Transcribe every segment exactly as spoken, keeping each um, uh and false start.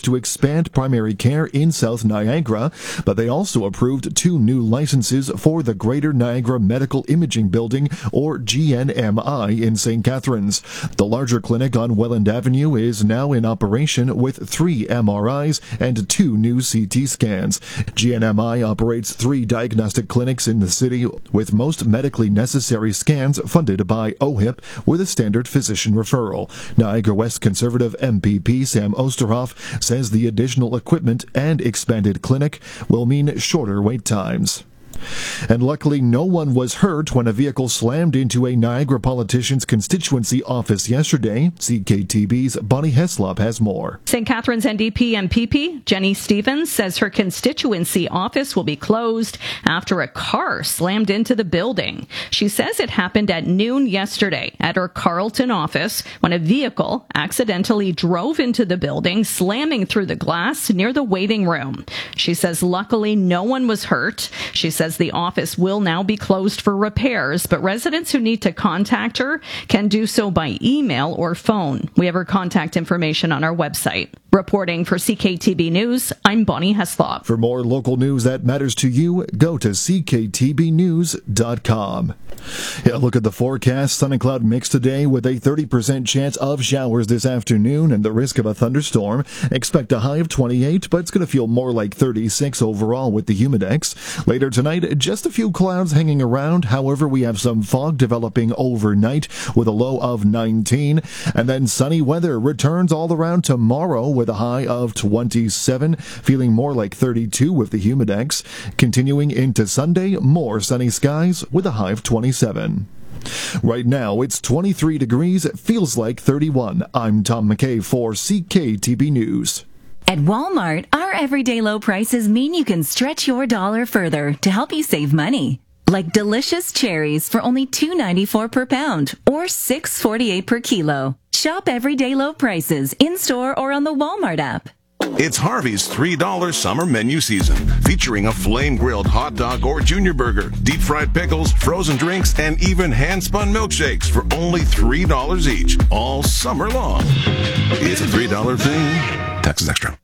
to expand primary care in South Niagara, but they also approved two new licenses for the Greater Niagara Medical Imaging Building, or G N M I, in Saint Catharines. The larger clinic on Welland Avenue is now in operation with three M R Is and two new C T scans. G N M I operates three diagnostic clinics in the city, with most medically necessary scans funded by O H I P with a standard physician referral. Niagara West Conservative M P P Sam Osterhoff says the additional equipment and expanded clinic will mean shorter wait times. And luckily, no one was hurt when a vehicle slammed into a Niagara politician's constituency office yesterday. C K T B's Bonnie Heslop has more. Saint Catharines N D P M P P Jenny Stevens says her constituency office will be closed after a car slammed into the building. She says it happened at noon yesterday at her Carleton office when a vehicle accidentally drove into the building, slamming through the glass near the waiting room. She says luckily no one was hurt. She says the office will now be closed for repairs, but residents who need to contact her can do so by email or phone. We have her contact information on our website. Reporting for C K T B News, I'm Bonnie Heslop. For more local news that matters to you, go to c k t b news dot com. Yeah, look at the forecast. Sun and cloud mix today with a thirty percent chance of showers this afternoon and the risk of a thunderstorm. Expect a high of twenty-eight, but it's going to feel more like thirty-six overall with the humidex. Later tonight, just a few clouds hanging around. However, we have some fog developing overnight with a low of nineteen. And then sunny weather returns all around tomorrow with a high of twenty-seven, feeling more like thirty-two with the humidex. Continuing into Sunday, more sunny skies with a high of twenty-seven. Right now, it's twenty-three degrees. It feels like thirty-one. I'm Tom McKay for C K T B News. At Walmart, our everyday low prices mean you can stretch your dollar further to help you save money. Like delicious cherries for only two dollars and ninety-four cents per pound or six dollars and forty-eight cents per kilo. Shop everyday low prices in-store or on the Walmart app. It's Harvey's three dollar summer menu season, featuring a flame-grilled hot dog or junior burger, deep-fried pickles, frozen drinks, and even hand-spun milkshakes for only three dollars each, all summer long. It's a three dollar thing. Taxes extra.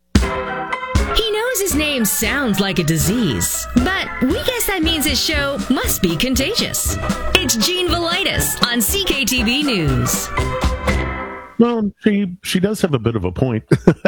He knows his name sounds like a disease, but we guess that means his show must be contagious. It's Gene Velitis on C K T V News. Well, she she does have a bit of a point.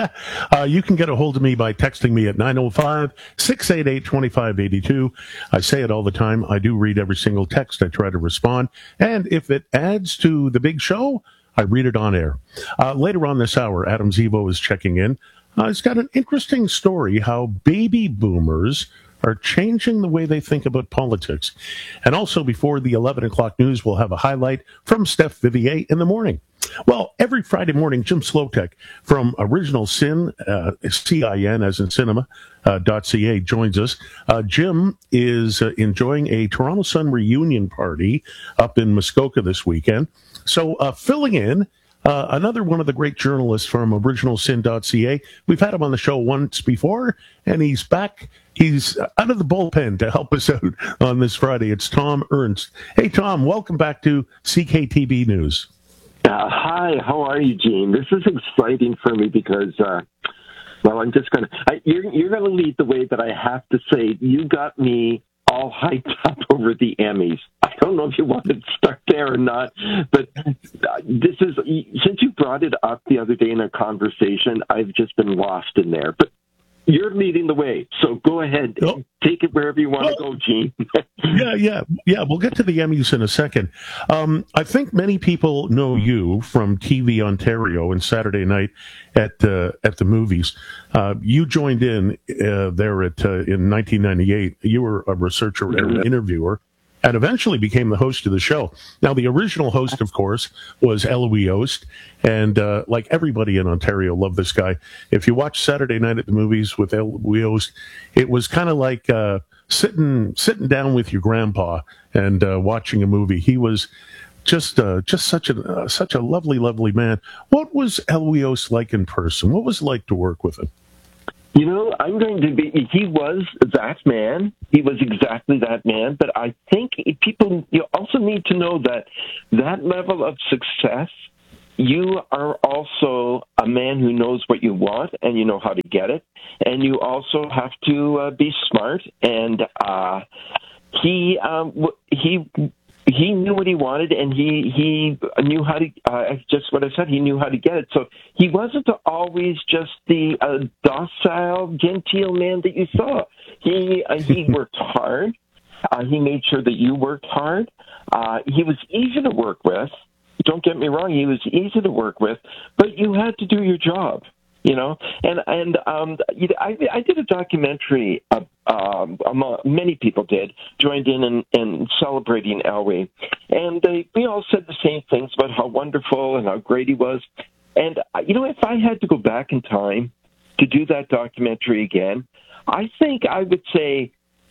uh, you can get a hold of me by texting me at nine oh five, six eight eight, two five eight two. I say it all the time. I do read every single text. I try to respond. And if it adds to the big show, I read it on air. Uh, later on this hour, Adam Zivo is checking in. Uh, he's got an interesting story how baby boomers are changing the way they think about politics. And also before the eleven o'clock news, we'll have a highlight from Steph Vivier in the morning. Well, every Friday morning, Jim Slotek from Original Sin, uh, C I N as in cinema, uh, .ca joins us. Uh, Jim is uh, enjoying a Toronto Sun reunion party up in Muskoka this weekend. So uh, filling in, Uh, another one of the great journalists from original sin dot c a. We've had him on the show once before, and he's back. He's out of the bullpen to help us out on this Friday. It's Tom Ernst. Hey, Tom, welcome back to C K T B News. Uh, hi, how are you, Gene? This is exciting for me because, uh, well, I'm just going to, you're, you're going to lead the way, but I have to say, you got me all hyped up over the Emmys. I don't know if you want to start there or not, but this is, since you brought it up the other day in a conversation, I've just been lost in there. But you're leading the way, so go ahead. Oh. Take it wherever you want oh. to go, Gene. yeah, yeah, yeah. We'll get to the Emmys in a second. Um, I think many people know you from T V Ontario and Saturday night at uh, at the movies. Uh, you joined in uh, there at uh, in nineteen ninety-eight. You were a researcher and an interviewer, and eventually became the host of the show. Now, the original host, of course, was Eloise Yost, and uh, like everybody in Ontario loved this guy. If you watch Saturday Night at the Movies with Eloise Yost, it was kind of like uh, sitting sitting down with your grandpa and uh, watching a movie. He was just uh, just such a uh, such a lovely, lovely man. What was Eloise Yost like in person? What was it like to work with him? You know, I'm going to be, he was that man. He was exactly that man. But I think people you also need to know that that level of success you are also a man who knows what you want and you know how to get it. And you also have to uh, be smart. And uh, he um, he he knew what he wanted, and he he knew how to. Uh, just what I said, he knew how to get it. So he wasn't always just the uh, docile, genteel man that you saw. He uh, he worked hard. Uh, he made sure that you worked hard. Uh, he was easy to work with. Don't get me wrong, he was easy to work with, but you had to do your job, you know. And and um, I, I did a documentary. Uh, um, among, many people did joined in and, and celebrating Elway, and they we all said the same things about how wonderful and how great he was. And you know, if I had to go back in time to do that documentary again, I think I would say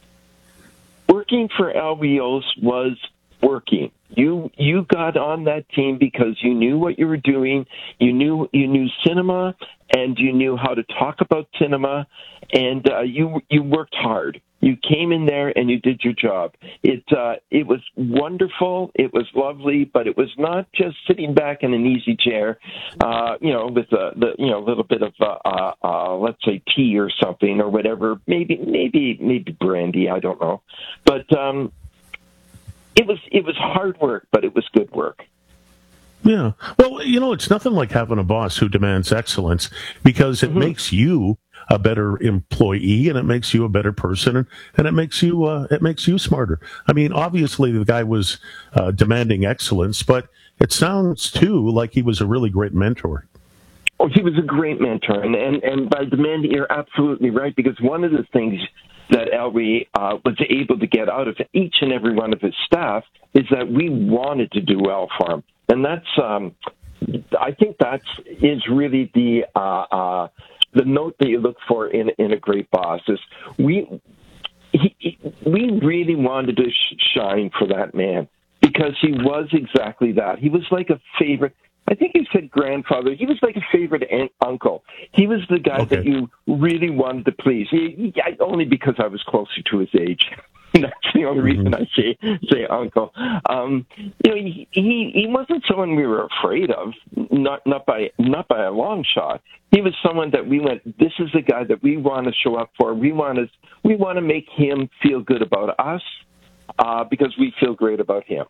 working for Elway Yost was working. You you got on that team because you knew what you were doing. You knew you knew cinema, and you knew how to talk about cinema, and uh, you you worked hard. You came in there and you did your job. It uh, it was wonderful. It was lovely, but it was not just sitting back in an easy chair, uh, you know, with a the you know a little bit of uh, uh, uh, let's say tea or something or whatever. Maybe maybe maybe brandy. I don't know, but. Um, It was it was hard work, but it was good work. Yeah. Well, you know, it's nothing like having a boss who demands excellence, because it mm-hmm. makes you a better employee, and it makes you a better person, and, and it makes you uh, it makes you smarter. I mean, obviously the guy was uh, demanding excellence, but it sounds too like he was a really great mentor. Oh, he was a great mentor, and and, and by demanding, you're absolutely right, because one of the things that Elway uh, was able to get out of each and every one of his staff is that we wanted to do well for him. And that's, um, I think that's, is really the, uh, uh, the note that you look for in, in a great boss is we, he, he, we really wanted to sh- shine for that man, because he was exactly that. He was like a favorite. I think he said grandfather. He was like a favorite aunt, uncle. He was the guy okay. that you really wanted to please. He, he, only because I was closer to his age. That's the only reason mm-hmm. I say say uncle. Um, you know, he, he he wasn't someone we were afraid of. Not not by not by a long shot. He was someone that we went. This is the guy that we want to show up for. We want to we want to make him feel good about us uh, because we feel great about him.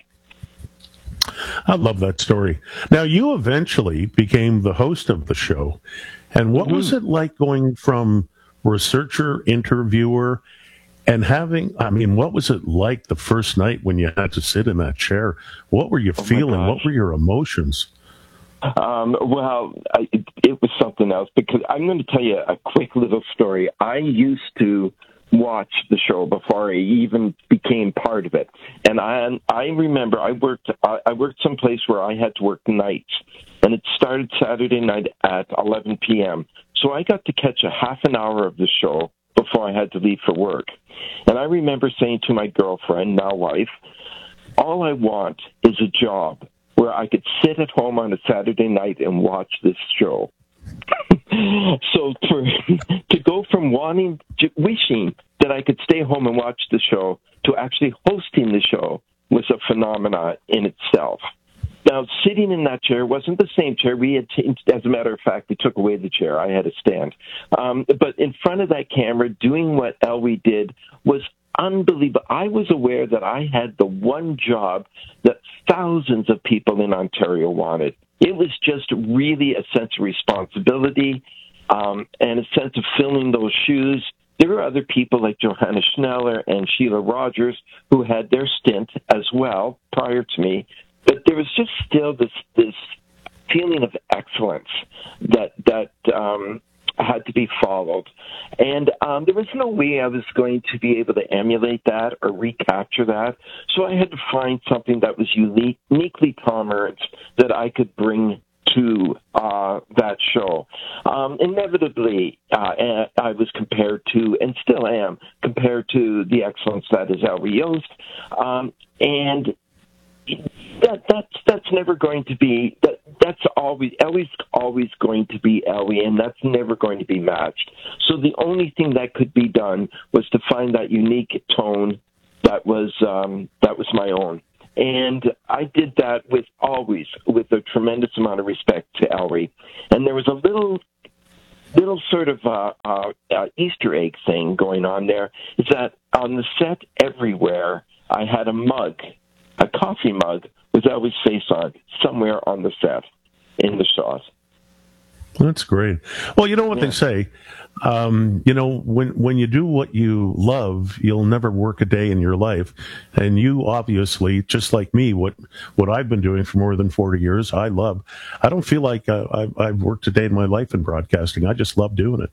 I love that story. Now, you eventually became the host of the show. And what mm-hmm. was it like going from researcher, interviewer, and having, I mean, what was it like the first night when you had to sit in that chair? What were you oh feeling? What were your emotions? Um, well, I, it, it was something else, because I'm going to tell you a quick little story. I used to watch the show before I even became part of it, and I I remember I worked I, I worked someplace where I had to work nights, and it started Saturday night at eleven p.m. So I got to catch a half an hour of the show before I had to leave for work. And I remember saying to my girlfriend, now wife, all I want is a job where I could sit at home on a Saturday night and watch this show. So for, to go from wanting, to wishing that I could stay home and watch the show to actually hosting the show was a phenomenon in itself. Now, sitting in that chair wasn't the same chair. We had, t- as a matter of fact, they took away the chair. I had to stand. Um, but in front of that camera, doing what Elway did was unbelievable. I was aware that I had the one job that thousands of people in Ontario wanted. It was just really a sense of responsibility um, and a sense of filling those shoes. There were other people like Johanna Schneller and Sheila Rogers who had their stint as well prior to me. But there was just still this this feeling of excellence that that um, had to be followed. And um, there was no way I was going to be able to emulate that or recapture that. So I had to find something that was unique, uniquely Tom Ernst that I could bring to uh, that show. Um, inevitably, uh, I was compared to, and still am, compared to the excellence that is Elway Yost. Um, and that that's that's never going to be that that's always Elway's always going to be Elway, and that's never going to be matched. So the only thing that could be done was to find that unique tone that was um, that was my own. And I did that with always with a tremendous amount of respect to Ellery. And there was a little little sort of uh, uh, uh, Easter egg thing going on there, is that on the set everywhere, I had a mug, a coffee mug with Ellery's face on, somewhere on the set in the shots. That's great. Well, you know what Yeah. they say. Um, you know, when when you do what you love, you'll never work a day in your life. And you obviously, just like me, what what I've been doing for more than forty years, I love. I don't feel like uh, I've, I've worked a day in my life in broadcasting. I just love doing it.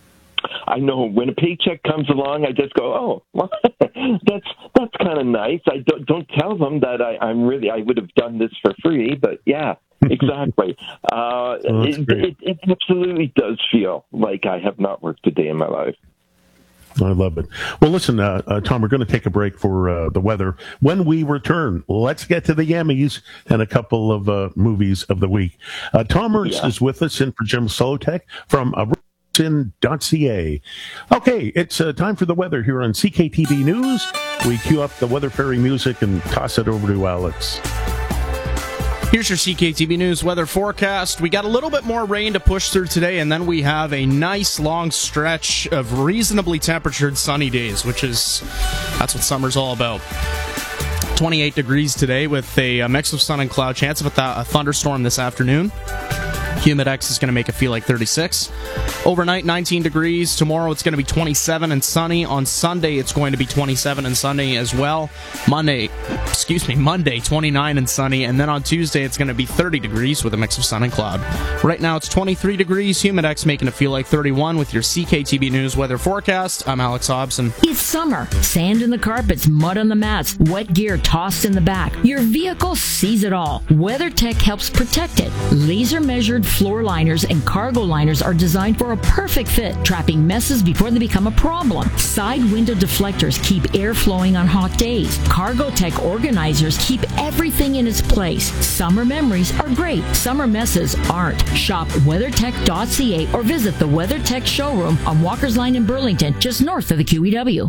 I know when a paycheck comes along, I just go, oh, well, that's that's kind of nice. I don't don't tell them that I, I'm really I would have done this for free, but yeah. Exactly. Uh, Oh, it, it, it absolutely does feel like I have not worked a day in my life. I love it. Well, listen, uh, uh, Tom, we're going to take a break for uh, the weather. When we return, let's get to the Emmys and a couple of uh, movies of the week. Uh, Tom Ernst Yeah. is with us in for Jim Solotek from uh, dot c a. Okay, it's uh, time for the weather here on C K T V News. We cue up the Weather Fairy music and toss it over to Alex. Here's your C K T V News weather forecast. We got a little bit more rain to push through today, and then we have a nice long stretch of reasonably temperatured sunny days, which is, that's what summer's all about. twenty-eight degrees today with a, a mix of sun and cloud, chance of a, th- a thunderstorm this afternoon. Humidex is going to make it feel like thirty-six. Overnight, nineteen degrees. Tomorrow, it's going to be twenty-seven and sunny. On Sunday, it's going to be twenty-seven and sunny as well. Monday, excuse me, Monday, twenty-nine and sunny. And then on Tuesday, it's going to be thirty degrees with a mix of sun and cloud. Right now, it's twenty-three degrees. Humidex making it feel like thirty-one with your C K T V News weather forecast. I'm Alex Hobson. It's summer. Sand in the carpets, mud on the mats, wet gear tossed in the back. Your vehicle sees it all. WeatherTech helps protect it. Laser measured floor liners and cargo liners are designed for a perfect fit, trapping messes before they become a problem. Side window deflectors keep air flowing on hot days. CargoTech organizers keep everything in its place. Summer memories are great. Summer messes aren't. Shop weathertech dot c a or visit the WeatherTech showroom on Walker's Line in Burlington, just north of the Q E W.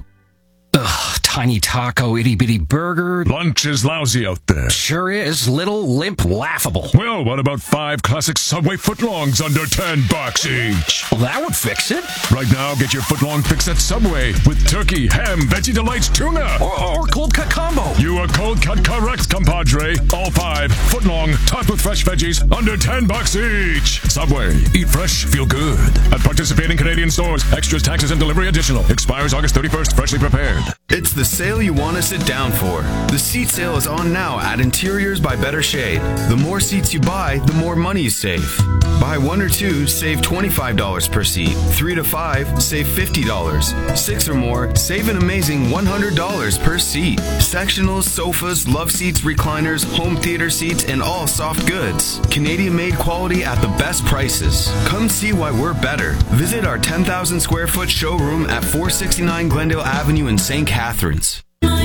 Ugh, tiny taco, itty bitty burger. Lunch is lousy out there. Sure is. Little, limp, laughable. Well, what about five classic Subway footlongs under ten bucks each? Well, that would fix it. Right now, get your footlong fix at Subway with turkey, ham, veggie delights, tuna. Or, or cold cut combo. You are cold cut correct, compadre. All five footlong, topped with fresh veggies, under ten bucks each. Subway, eat fresh, feel good. At participating Canadian stores, extras, taxes, and delivery additional. Expires August thirty-first, freshly prepared. It's the sale you want to sit down for. The seat sale is on now at Interiors by Better Shade. The more seats you buy, the more money you save. Buy one or two, save twenty-five dollars per seat. Three to five, save fifty dollars. Six or more, save an amazing one hundred dollars per seat. Sectionals, sofas, love seats, recliners, home theater seats, and all soft goods. Canadian-made quality at the best prices. Come see why we're better. Visit our ten thousand square foot showroom at four sixty-nine Glendale Avenue in Saint Catharines.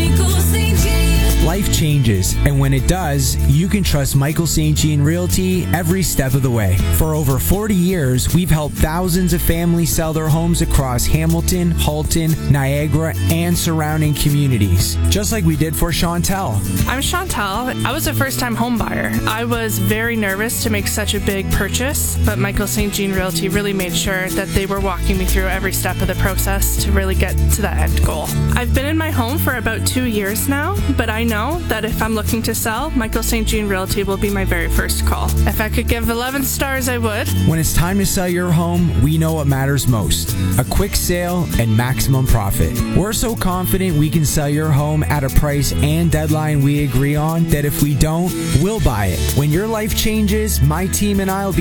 Life changes, and when it does, you can trust Michael Saint Jean Realty every step of the way. For over forty years, we've helped thousands of families sell their homes across Hamilton, Halton, Niagara, and surrounding communities, just like we did for Chantel. I'm Chantel. I was a first-time home buyer. I was very nervous to make such a big purchase, but Michael Saint Jean Realty really made sure that they were walking me through every step of the process to really get to that end goal. I've been in my home for about two years now, but I know that if I'm looking to sell, Michael Saint Jean Realty will be my very first call. If I could give eleven stars, I would. When it's time to sell your home, we know what matters most: a quick sale and maximum profit. We're so confident we can sell your home at a price and deadline we agree on that if we don't, we'll buy it. When your life changes, my team and I will be